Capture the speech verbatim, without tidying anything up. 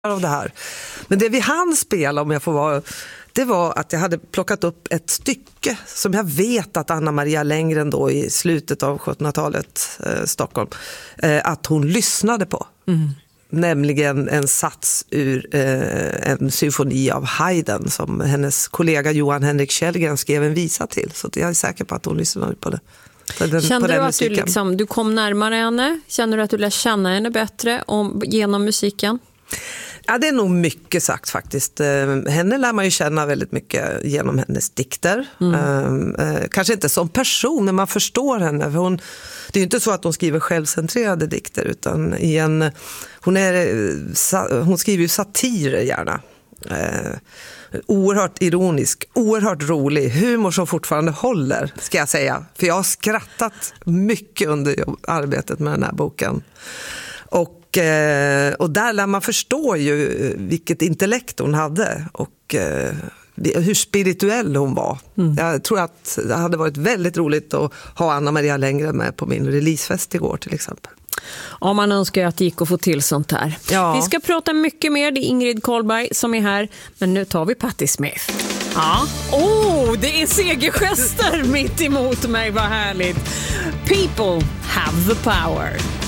av det här. Men det vi hann spela, om jag får vara, det var att jag hade plockat upp ett stycke som jag vet att Anna Maria Lenngren då i slutet av sjuttonhundratalet eh, Stockholm, eh, att hon lyssnade på. Mm. Nämligen en sats ur eh, en symfoni av Haydn som hennes kollega Johan Henrik Källgren skrev en visa till. Så jag är säker på att hon lyssnade på det. På den, Kände på du den att du, liksom, du kom närmare henne? Kände du att du lär känna henne bättre om, genom musiken? Ja, det är nog mycket sagt faktiskt. Henne lär man ju känna väldigt mycket genom hennes dikter. Mm. Eh, kanske inte som person, men man förstår henne. För hon, det är ju inte så att hon skriver självcentrerade dikter, utan i en, hon, är, hon skriver ju satirer gärna. Eh, oerhört ironisk, oerhört rolig, humor som fortfarande håller, ska jag säga. För jag har skrattat mycket under arbetet med den här boken. Och Och där lär man förstå ju vilket intellekt hon hade och hur spirituell hon var. Mm. Jag tror att det hade varit väldigt roligt att ha Anna Maria Lenngren med på min releasefest igår till exempel. Ja, man önskar ju att det gick att få till sånt här. Ja. Vi ska prata mycket mer, det är Ingrid Carlberg som är här, men nu tar vi Patti Smith. Ja. Oh, det är segergester mitt emot mig, vad härligt. People have the power.